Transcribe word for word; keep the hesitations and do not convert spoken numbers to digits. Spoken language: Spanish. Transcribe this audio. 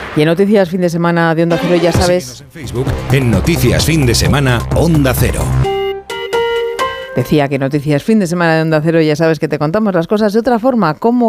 Y en Noticias Fin de Semana de Onda Cero, ya sabes... Síguenos en Facebook, en Noticias Fin de Semana Onda Cero. Decía que Noticias Fin de Semana de Onda Cero, ya sabes que te contamos las cosas de otra forma, como